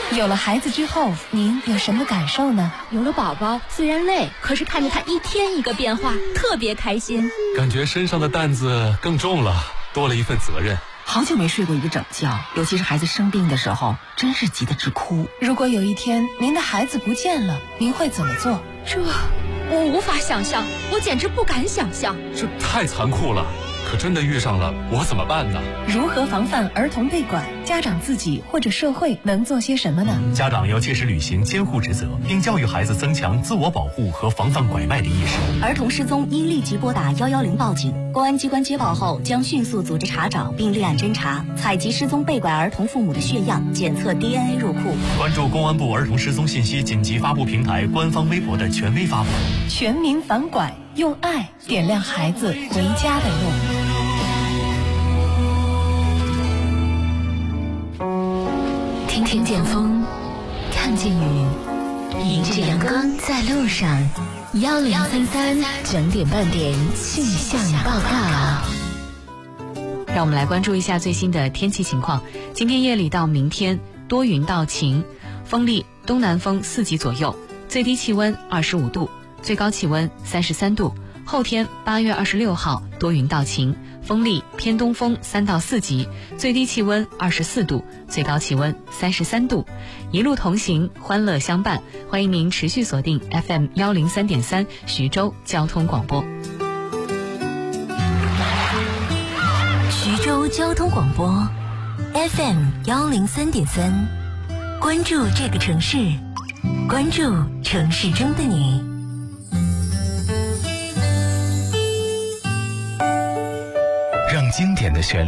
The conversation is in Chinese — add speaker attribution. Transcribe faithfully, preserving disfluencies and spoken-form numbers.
Speaker 1: 有了孩子之后，您有什么感受呢？
Speaker 2: 有了宝宝，虽然累，可是看着他一天一个变化，特别开心。
Speaker 3: 感觉身上的担子更重了，多了一份责任。
Speaker 4: 好久没睡过一个整觉，尤其是孩子生病的时候，真是急得直哭。
Speaker 1: 如果有一天您的孩子不见了，您会怎么做？
Speaker 2: 这我无法想象，我简直不敢想象。
Speaker 3: 这太残酷了，可真的遇上了，我怎么办呢？
Speaker 1: 如何防范儿童被拐？家长自己或者社会能做些什么呢？
Speaker 5: 家长要切实履行监护职责，并教育孩子增强自我保护和防范拐卖的意识。
Speaker 6: 儿童失踪应立即拨打一一零报警，公安机关接报后将迅速组织查找并立案侦查，采集失踪被拐儿童父母的血样，检测 D N A 入库。
Speaker 5: 关注公安部儿童失踪信息紧急发布平台官方微博的权威发布。
Speaker 1: 全民反拐，用爱点亮孩子回家的路。
Speaker 7: 听见风，看见雨，迎着阳光在路上。幺零三三整点半点气象报告。
Speaker 8: 让我们来关注一下最新的天气情况。今天夜里到明天多云到晴，风力东南风四级左右，最低气温二十五度，最高气温三十三度。后天八月二十六号多云到晴，风力偏东风三到四级，最低气温二十四度，最高气温三十三度。一路同行，欢乐相伴，欢迎您持续锁定 F M 幺零三点三徐州交通广播。
Speaker 7: 徐州交通广播 F M 幺零三点三，关注这个城市，关注城市中的你。
Speaker 5: 让经典的旋律